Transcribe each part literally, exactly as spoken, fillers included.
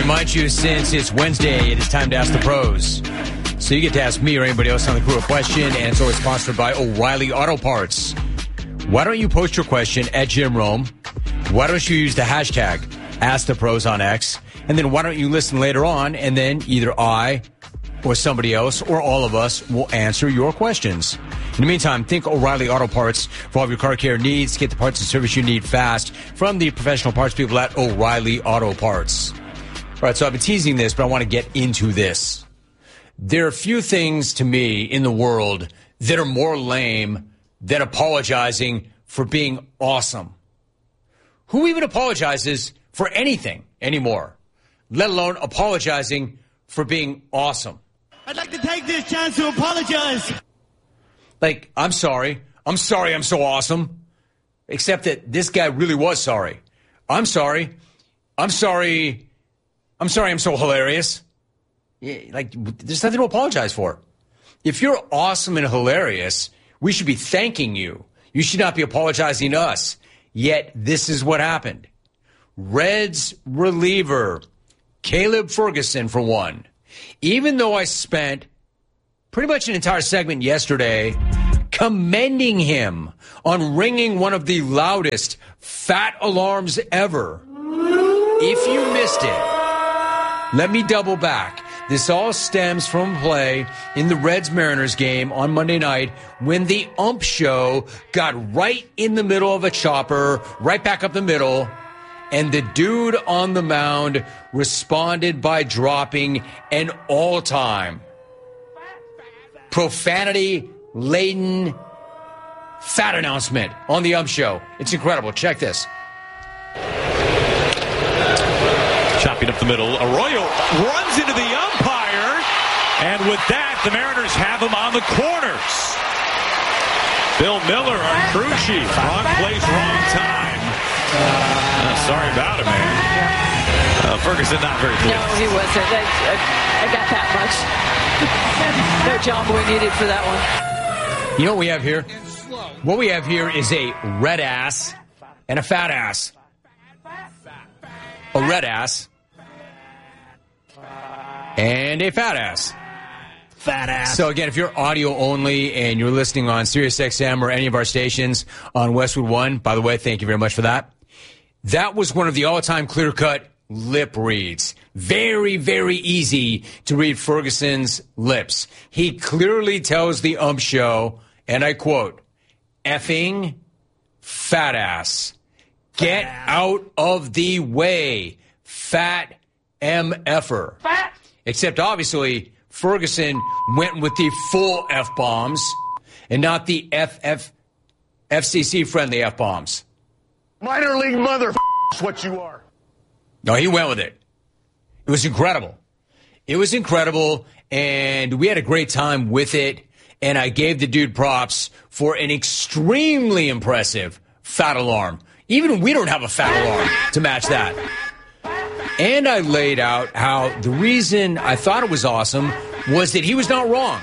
remind you, since it's Wednesday, it is time to ask the pros. So you get to ask me or anybody else on the crew a question, and it's always sponsored by O'Reilly Auto Parts. Why don't you post your question at Jim Rome? Why don't you use the hashtag AskThePros on X? And then why don't you listen later on, and then either I or somebody else or all of us will answer your questions. In the meantime, think O'Reilly Auto Parts for all of your car care needs. Get the parts and service you need fast from the professional parts people at O'Reilly Auto Parts. All right, so I've been teasing this, but I want to get into this. There are few things to me in the world that are more lame than apologizing for being awesome. Who even apologizes for anything anymore, let alone apologizing for being awesome? I'd like to take this chance to apologize. Like, I'm sorry. I'm sorry I'm so awesome. Except that this guy really was sorry. I'm sorry. I'm sorry. I'm sorry I'm so hilarious. Yeah, like, there's nothing to apologize for. If you're awesome and hilarious, we should be thanking you. You should not be apologizing to us. Yet, this is what happened. Reds reliever, Caleb Ferguson, for one. Even though I spent pretty much an entire segment yesterday commending him on ringing one of the loudest fat alarms ever, if you missed it, let me double back. This all stems from play in the Reds-Mariners game on Monday night when the ump show got right in the middle of a chopper, right back up the middle, and the dude on the mound responded by dropping an all-time profanity-laden fat announcement on the ump show. It's incredible. Check this. Chopping up the middle. Arroyo runs into the umpire. And with that, the Mariners have him on the corners. Bill Miller on crew chief. Wrong place, wrong time. Uh, sorry about it, man. Uh, Ferguson not very pleased. No, he wasn't. I, I, I got that much. No John Boy needed for that one. You know what we have here? What we have here is a red ass and a fat ass. A red ass and a fat ass. Fat ass. So again, if you're audio only and you're listening on Sirius X M or any of our stations on Westwood One, by the way, thank you very much for that. That was one of the all-time clear-cut lip reads. Very, very easy to read Ferguson's lips. He clearly tells the ump show, and I quote, effing fat ass. Get out of the way, fat M F-er. Fat. Except, obviously, Ferguson went with the full F-bombs and not the F F F C C-friendly F-bombs. Minor league mother f*** what you are. No, he went with it. It was incredible. It was incredible, and we had a great time with it, and I gave the dude props for an extremely impressive fat alarm. Even we don't have a fat alarm to match that. And I laid out how the reason I thought it was awesome was that he was not wrong.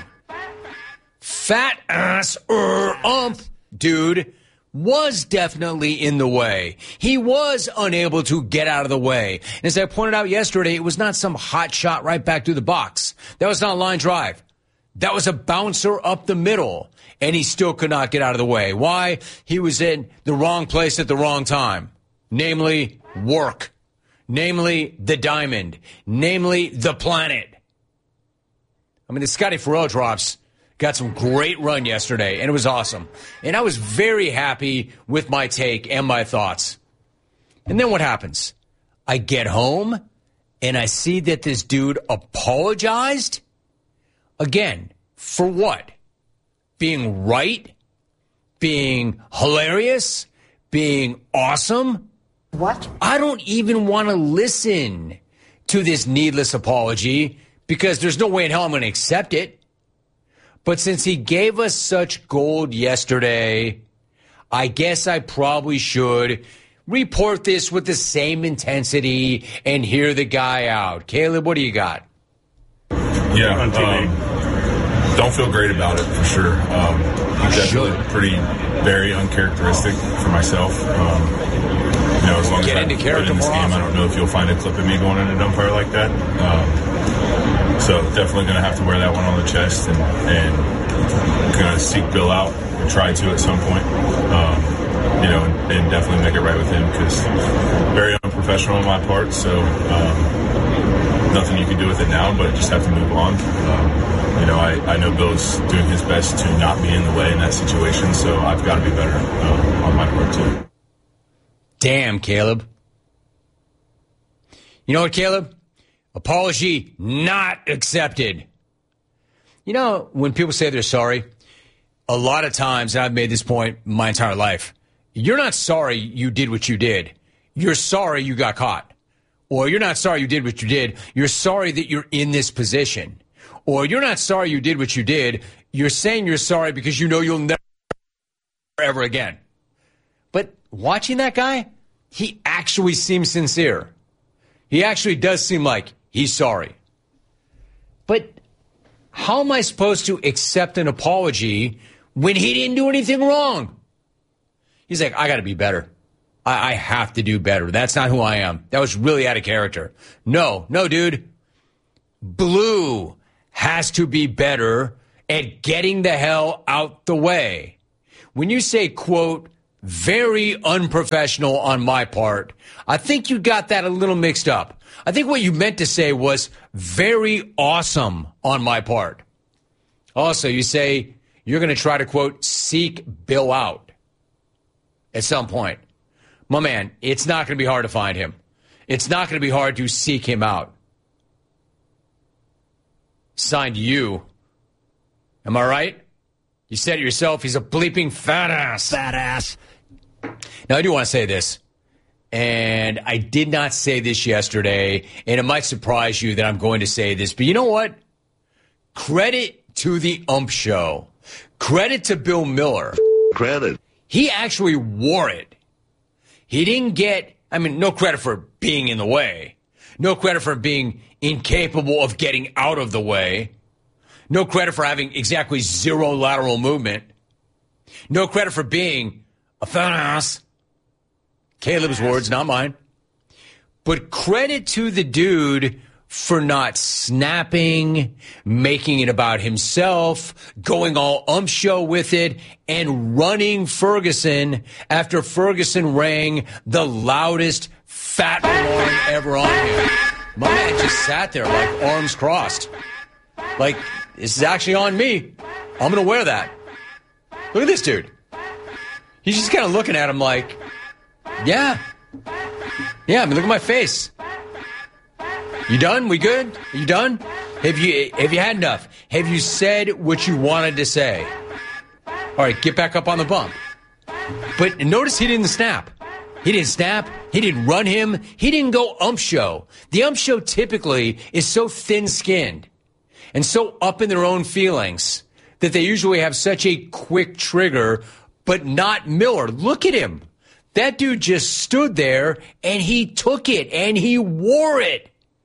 Fat ass er ump dude was definitely in the way. He was unable to get out of the way. And as I pointed out yesterday, it was not some hot shot right back through the box. That was not a line drive. That was a bouncer up the middle. And he still could not get out of the way. Why? He was in the wrong place at the wrong time. Namely, work. Namely, the diamond. Namely, the planet. I mean, the Scotty Farrell drops got some great run yesterday, and it was awesome. And I was very happy with my take and my thoughts. And then what happens? I get home, and I see that this dude apologized? Again, for what? Being right? Being hilarious? Being awesome? What? I don't even want to listen to this needless apology because there's no way in hell I'm going to accept it. But since he gave us such gold yesterday, I guess I probably should report this with the same intensity and hear the guy out. Caleb, what do you got? Yeah, um, don't feel great about it for sure. Um, definitely pretty, very uncharacteristic for myself. Um, you know, as long Get as into I character play in this more game, often. I don't know if you'll find a clip of me going into dumbfire like that. Um, so definitely going to have to wear that one on the chest and, and going to seek Bill out or try to at some point. Um, you know, and, and definitely make it right with him because very unprofessional on my part. So um, nothing you can do with it now, but just have to move on. Um, you know, I, I know Bill's doing his best to not be in the way in that situation, so I've got to be better um, on my part too. Damn, Caleb. You know what, Caleb? Apology not accepted. You know, when people say they're sorry, a lot of times, and I've made this point my entire life, you're not sorry you did what you did. You're sorry you got caught. Or you're not sorry you did what you did. You're sorry that you're in this position. Or you're not sorry you did what you did. You're saying you're sorry because you know you'll never ever again. But watching that guy, he actually seems sincere. He actually does seem like he's sorry. But how am I supposed to accept an apology when he didn't do anything wrong? He's like, I got to be better. I, I have to do better. That's not who I am. That was really out of character. No, no, dude. Blue has to be better at getting the hell out the way. When you say, quote, very unprofessional on my part, I think you got that a little mixed up. I think what you meant to say was very awesome on my part. Also, you say you're going to try to, quote, seek Bill out at some point. My man, it's not going to be hard to find him. It's not going to be hard to seek him out. Signed you. Am I right? You said it yourself. He's a bleeping fat ass. Fat ass. Now, I do want to say this, and I did not say this yesterday, and it might surprise you that I'm going to say this, but you know what? Credit to the Ump Show. Credit to Bill Miller. Credit. He actually wore it. He didn't get, I mean, no credit for being in the way. No credit for being incapable of getting out of the way. No credit for having exactly zero lateral movement. No credit for being a fat ass. Caleb's words, not mine. But credit to the dude for not snapping, making it about himself, going all ump show with it, and running Ferguson after Ferguson rang the loudest fat alarm ever on him. My man just sat there like arms crossed. Like, this is actually on me. I'm going to wear that. Look at this dude. He's just kind of looking at him like, yeah. Yeah, I mean, look at my face. You done? We good? You done? Have you have you had enough? Have you said what you wanted to say? All right, get back up on the bump. But notice he didn't snap. He didn't snap. He didn't run him. He didn't go ump show. The ump show typically is so thin-skinned and so up in their own feelings that they usually have such a quick trigger, but not Miller. Look at him. That dude just stood there and he took it and he wore it.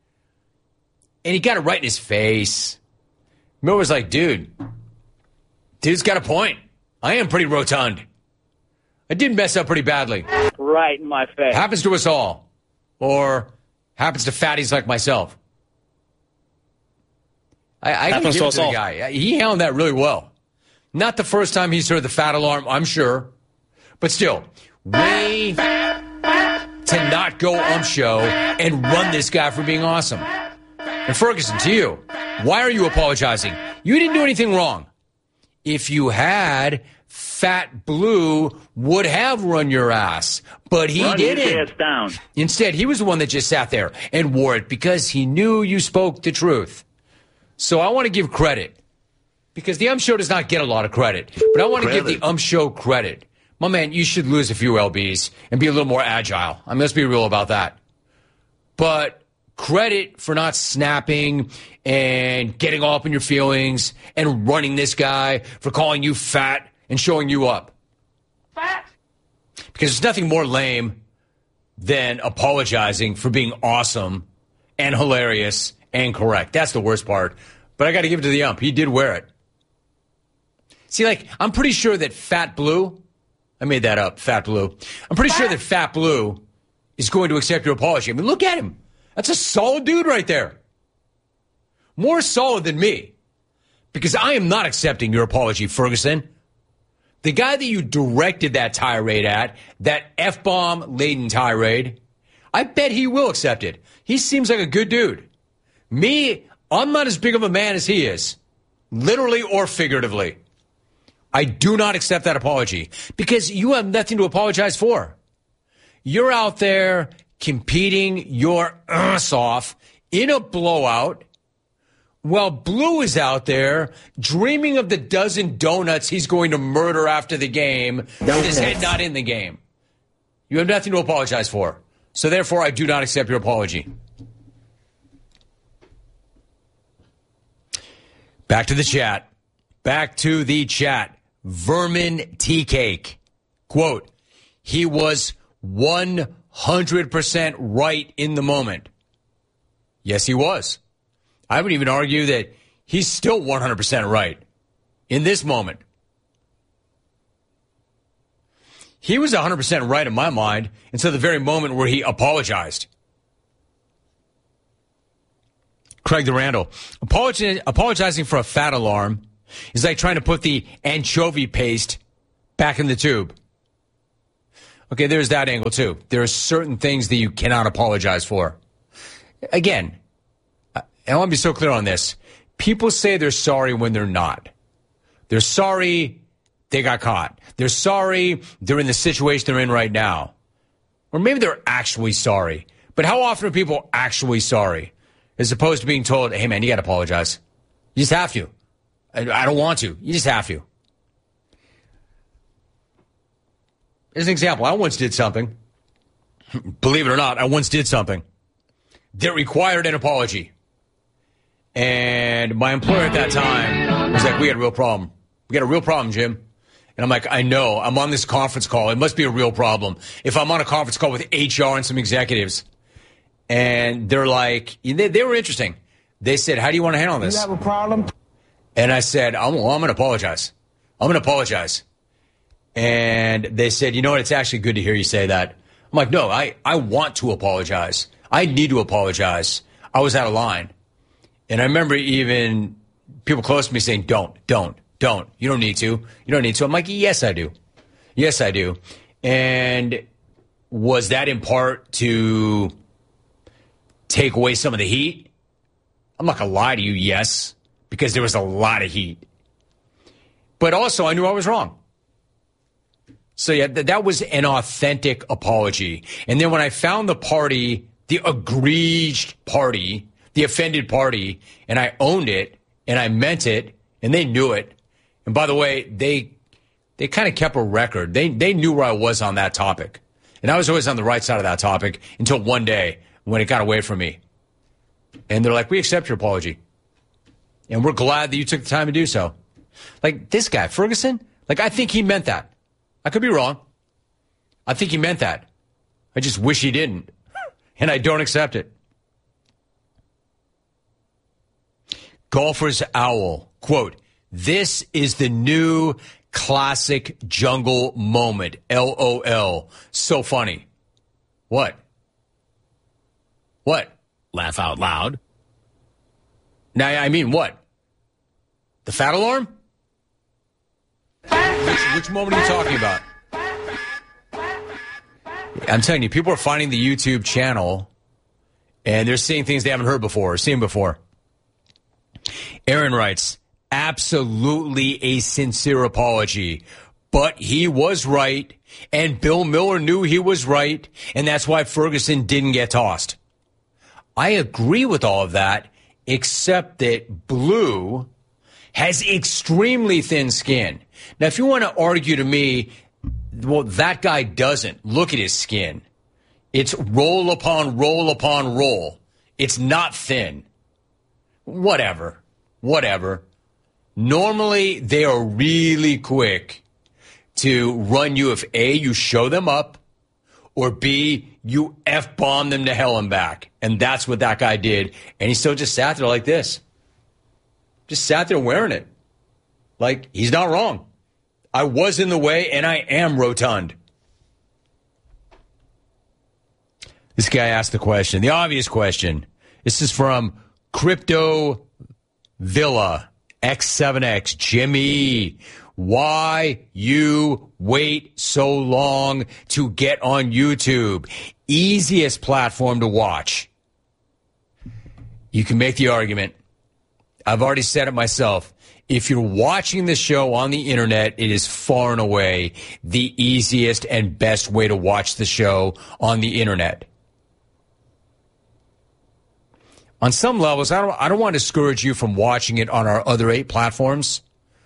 And he got it right in his face. Miller was like, dude, dude's got a point. I am pretty rotund. I did mess up pretty badly. Right in my face. Happens to us all. Or happens to fatties like myself. I, I can give it to the guy. He handled that really well. Not the first time he's heard the fat alarm, I'm sure. But still, way to not go ump show and run this guy for being awesome. And Ferguson, to you, why are you apologizing? You didn't do anything wrong. If you had, Fat Blue would have run your ass, but he Run didn't. his ass down. Instead, he was the one that just sat there and wore it because he knew you spoke the truth. So I want to give credit because the Ump Show does not get a lot of credit, but I want to give the Ump Show credit. My man, you should lose a few L Bs and be a little more agile. I mean, let's be real about that. But credit for not snapping and getting all up in your feelings and running this guy for calling you fat and showing you up. Fat. Because there's nothing more lame than apologizing for being awesome and hilarious and correct. That's the worst part. But I got to give it to the ump. He did wear it. See, like, I'm pretty sure that Fat Blue, I made that up, Fat Blue. I'm pretty sure that Fat Blue is going to accept your apology. I mean, look at him. That's a solid dude right there. More solid than me. Because I am not accepting your apology, Ferguson. The guy that you directed that tirade at, that F-bomb laden tirade, I bet he will accept it. He seems like a good dude. Me, I'm not as big of a man as he is. Literally or figuratively. I do not accept that apology because you have nothing to apologize for. You're out there competing your ass off in a blowout while Blue is out there dreaming of the dozen donuts he's going to murder after the game with his head not in the game. You have nothing to apologize for. So therefore, I do not accept your apology. Back to the chat. Back to the chat. Vermin Tea Cake. Quote, he was one hundred percent right in the moment. Yes, he was. I would even argue that he's still one hundred percent right in this moment. He was one hundred percent right in my mind until the very moment where he apologized. Craig the Randall. Apologi- apologizing for a fat alarm is like trying to put the anchovy paste back in the tube. Okay, there's that angle too. There are certain things that you cannot apologize for. Again, I want to be so clear on this. People say they're sorry when they're not. They're sorry they got caught. They're sorry they're in the situation they're in right now. Or maybe they're actually sorry. But how often are people actually sorry? As opposed to being told, hey man, you got to apologize. You just have to. I, I don't want to. You just have to. As an example, I once did something. Believe it or not, I once did something that required an apology. And my employer at that time was like, we had a real problem. We got a real problem, Jim. And I'm like, I know. I'm on this conference call. It must be a real problem. If I'm on a conference call with H R and some executives, and they're like, they, they were interesting. They said, how do you want to handle this? You have a problem? And I said, I'm, well, I'm going to apologize. I'm going to apologize. And they said, you know what? It's actually good to hear you say that. I'm like, no, I, I want to apologize. I need to apologize. I was out of line. And I remember even people close to me saying, don't, don't, don't. You don't need to. You don't need to. I'm like, yes, I do. Yes, I do. And was that in part to take away some of the heat? I'm not going to lie to you, yes, because there was a lot of heat. But also, I knew I was wrong. So, yeah, th- that was an authentic apology. And then when I found the party, the aggrieved party, the offended party, and I owned it, and I meant it, and they knew it. And by the way, they they kind of kept a record. They they knew where I was on that topic. And I was always on the right side of that topic until one day when it got away from me. And they're like, we accept your apology. And we're glad that you took the time to do so. Like this guy, Ferguson, like I think he meant that. I could be wrong. I think he meant that. I just wish he didn't. And I don't accept it. Golfer's Owl, quote, this is the new classic jungle moment. L O L. So funny. What? What? Laugh out loud. Now, I mean, what? The fat alarm? Which, which moment are you talking about? I'm telling you, people are finding the YouTube channel and they're seeing things they haven't heard before or seen before. Aaron writes, absolutely a sincere apology, but he was right, and Bill Miller knew he was right, and that's why Ferguson didn't get tossed. I agree with all of that, except that Blue has extremely thin skin. Now, if you want to argue to me, well, that guy doesn't. Look at his skin. It's roll upon roll upon roll. It's not thin. Whatever. Whatever. Normally, they are really quick to run you if A, you show them up, or B, you F-bomb them to hell and back. And that's what that guy did. And he still just sat there like this. Just sat there wearing it. Like, he's not wrong. I was in the way, and I am rotund. This guy asked the question, the obvious question. This is from Crypto Villa X seven X. Jimmy, why you wait so long to get on YouTube? Easiest platform to watch. You can make the argument. I've already said it myself. If you're watching the show on the internet, it is far and away the easiest and best way to watch the show on the internet. On some levels, I don't, I don't want to discourage you from watching it on our other eight platforms,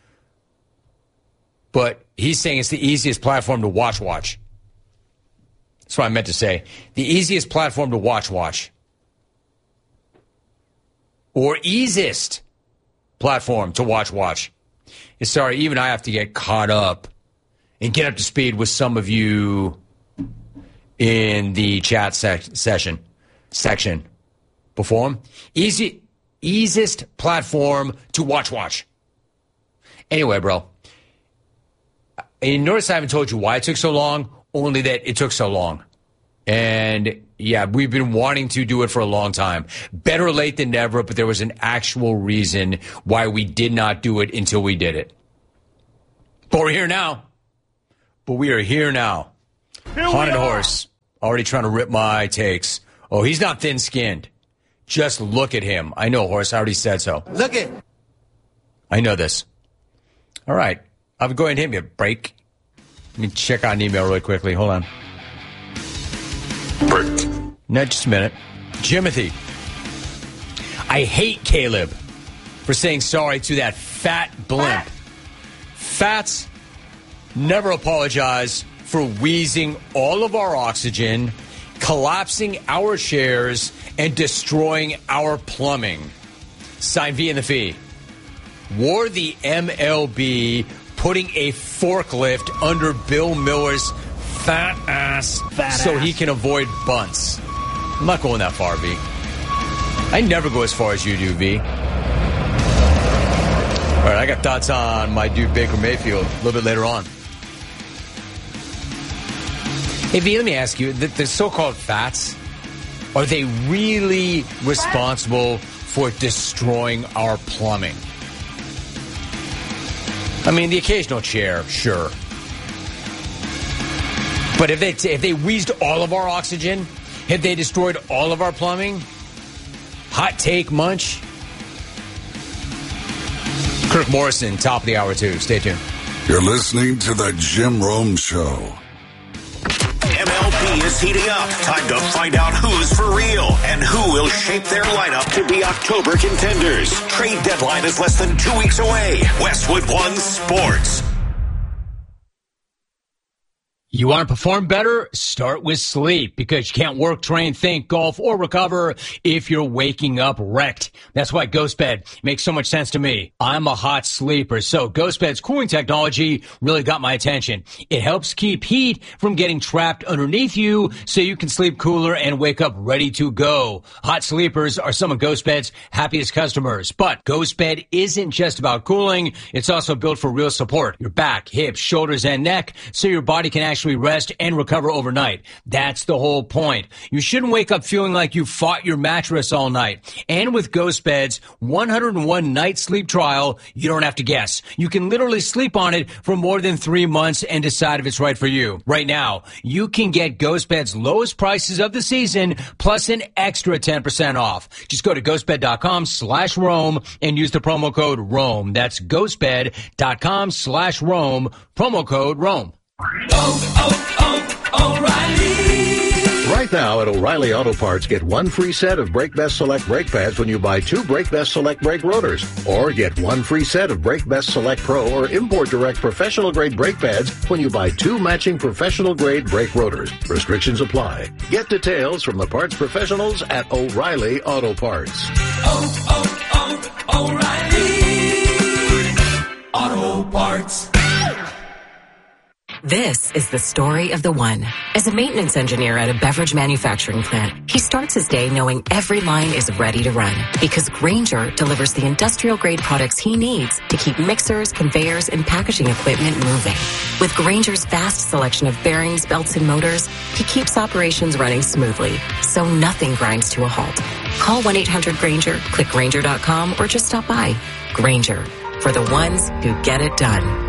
but he's saying it's the easiest platform to watch watch. That's what I meant to say. The easiest platform to watch watch. Or easiest platform to watch watch. Sorry, even I have to get caught up and get up to speed with some of you in the chat sec- session section. Before him. Easy, easiest platform to watch watch. Anyway, bro. And you notice I haven't told you why it took so long, only that it took so long. And yeah, we've been wanting to do it for a long time. Better late than never, but there was an actual reason why we did not do it until we did it. But we're here now. But we are here now. Here Haunted we are. Horse, already trying to rip my takes. Oh, he's not thin-skinned. Just look at him. I know, Horse. I already said so. Look it. I know this. All right. I'll go ahead and hit me a break. Let me check out an email really quickly. Hold on. Break. No, just a minute. Jimothy. I hate Caleb for saying sorry to that fat blimp. Fats never apologize for wheezing all of our oxygen, collapsing our chairs, and destroying our plumbing. Sign V in the fee. Wore the M L B putting a forklift under Bill Miller's fat ass Fat so ass. he can avoid bunts. I'm not going that far, V. I never go as far as you do, V. All right, I got thoughts on my dude Baker Mayfield a little bit later on. Hey, V, let me ask you, the, the so-called fats, are they really responsible for destroying our plumbing? I mean, the occasional chair, sure. But if they, if they wheezed all of our oxygen, have they destroyed all of our plumbing? Hot take, Munch? Kirk Morrison, top of the hour, too. Stay tuned. You're listening to the Jim Rome Show. M L B is heating up. Time to find out who's for real and who will shape their lineup to be October contenders. Trade deadline is less than two weeks away. Westwood One Sports. You want to perform better? Start with sleep, because you can't work, train, think, golf, or recover if you're waking up wrecked. That's why GhostBed makes so much sense to me. I'm a hot sleeper, so GhostBed's cooling technology really got my attention. It helps keep heat from getting trapped underneath you so you can sleep cooler and wake up ready to go. Hot sleepers are some of GhostBed's happiest customers. But GhostBed isn't just about cooling. It's also built for real support. Your back, hips, shoulders, and neck, so your body can actually rest and recover overnight. That's the whole point. You shouldn't wake up feeling like you fought your mattress all night. And with GhostBed's one hundred one night sleep trial, you don't have to guess. You can literally sleep on it for more than three months and decide if it's right for you. Right now, you can get GhostBed's lowest prices of the season plus an extra ten percent off. Just go to ghostbed.com slash Rome and use the promo code Rome. That's ghostbed.com slash Rome, promo code Rome. Oh, oh, oh, O'Reilly! Right now at O'Reilly Auto Parts, get one free set of Brake Best Select brake pads when you buy two Brake Best Select brake rotors. Or get one free set of Brake Best Select Pro or Import Direct professional grade brake pads when you buy two matching professional grade brake rotors. Restrictions apply. Get details from the parts professionals at O'Reilly Auto Parts. Oh, oh, oh, O'Reilly Auto Parts. This is the story of the one. As a maintenance engineer at a beverage manufacturing plant, he starts his day knowing every line is ready to run because Grainger delivers the industrial-grade products he needs to keep mixers, conveyors, and packaging equipment moving. With Grainger's vast selection of bearings, belts, and motors, he keeps operations running smoothly, so nothing grinds to a halt. Call one eight hundred Grainger, click Grainger dot com, or just stop by. Grainger, for the ones who get it done.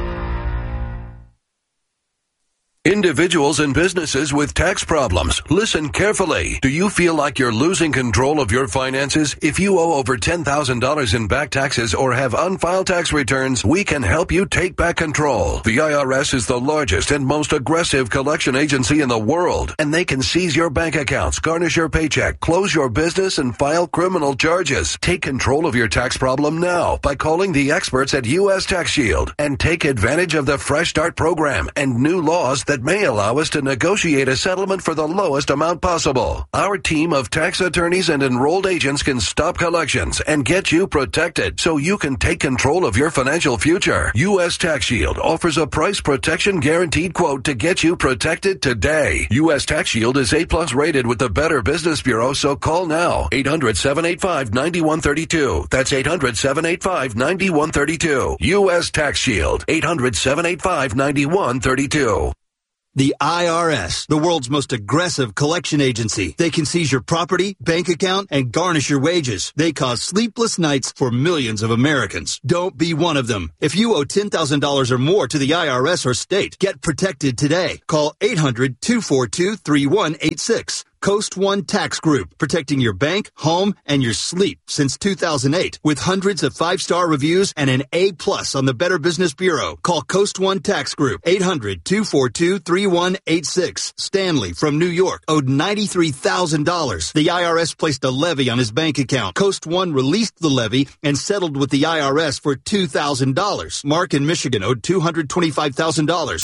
Individuals and businesses with tax problems, listen carefully. Do you feel like you're losing control of your finances? If you owe over ten thousand dollars in back taxes or have unfiled tax returns, we can help you take back control. The I R S is the largest and most aggressive collection agency in the world, and they can seize your bank accounts, garnish your paycheck, close your business, and file criminal charges. Take control of your tax problem now by calling the experts at U S Tax Shield and take advantage of the Fresh Start program and new laws that may allow us to negotiate a settlement for the lowest amount possible. Our team of tax attorneys and enrolled agents can stop collections and get you protected so you can take control of your financial future. U S Tax Shield offers a price protection guaranteed quote to get you protected today. U S Tax Shield is A plus rated with the Better Business Bureau, so call now. eight hundred, seven eight five, nine one three two. That's eight hundred, seven eight five, nine one three two. U S Tax Shield. eight hundred, seven eight five, nine one three two. The I R S, the world's most aggressive collection agency. They can seize your property, bank account, and garnish your wages. They cause sleepless nights for millions of Americans. Don't be one of them. If you owe ten thousand dollars or more to the I R S or state, get protected today. Call eight hundred, two four two, three one eight six. Coast One Tax Group, protecting your bank, home, and your sleep since two thousand eight. With hundreds of five-star reviews and an A plus on the Better Business Bureau. Call Coast One Tax Group, eight hundred, two four two, three one eight six. Stanley from New York owed ninety-three thousand dollars. The I R S placed a levy on his bank account. Coast One released the levy and settled with the I R S for two thousand dollars. Mark in Michigan owed two hundred twenty-five thousand dollars.